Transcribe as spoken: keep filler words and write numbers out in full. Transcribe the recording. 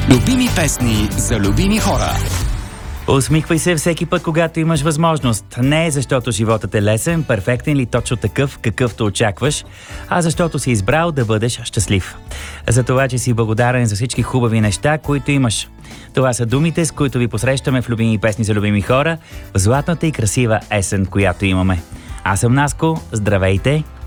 Любими песни за любими хора. Усмихвай се всеки път, когато имаш възможност. Не е защото животът е лесен, перфектен или точно такъв, какъвто очакваш, а защото си избрал да бъдеш щастлив. За това, че си благодарен за всички хубави неща, които имаш. Това са думите, с които ви посрещаме в Любими песни за любими хора, в златната и красива есен, която имаме. Аз съм Наско, здравейте